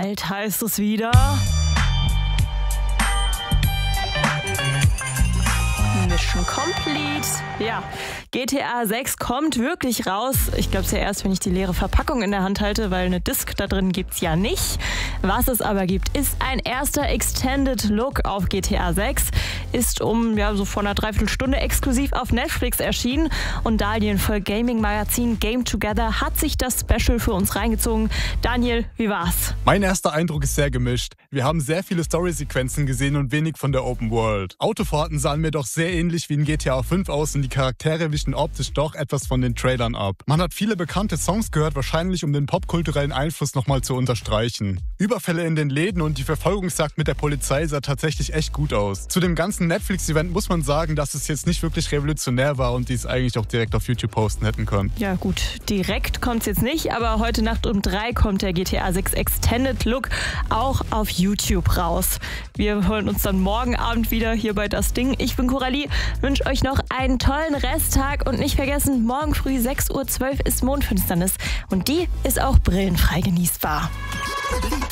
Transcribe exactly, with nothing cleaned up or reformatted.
Bald heißt es wieder... Mission Complete. Ja, G T A sechs kommt wirklich raus. Ich glaube es ja erst, wenn ich die leere Verpackung in der Hand halte, weil eine Disc da drin gibt es ja nicht. Was es aber gibt, ist ein erster Extended Look auf G T A sechs. Ist um ja so vor einer Dreiviertelstunde exklusiv auf Netflix erschienen. Und Daniel für Gaming-Magazin Game Together hat sich das Special für uns reingezogen. Daniel, wie war's? Mein erster Eindruck ist sehr gemischt. Wir haben sehr viele Story-Sequenzen gesehen und wenig von der Open World. Autofahrten sahen mir doch sehr ähnlich wie in G T A fünf aus und die Charaktere wichen optisch doch etwas von den Trailern ab. Man hat viele bekannte Songs gehört, wahrscheinlich um den popkulturellen Einfluss nochmal zu unterstreichen. Überfälle in den Läden und die Verfolgungsjagd mit der Polizei sah tatsächlich echt gut aus. Zu dem ganzen Netflix-Event muss man sagen, dass es jetzt nicht wirklich revolutionär war und die es eigentlich auch direkt auf YouTube posten hätten können. Ja gut, direkt kommt's jetzt nicht, aber heute Nacht um drei kommt der G T A sechs Extended Look auch auf YouTube raus. Wir hören uns dann morgen Abend wieder hier bei Das Ding. Ich bin Coralie, wünsche euch noch einen tollen Resttag und nicht vergessen, morgen früh sechs Uhr zwölf ist Mondfinsternis und die ist auch brillenfrei genießbar.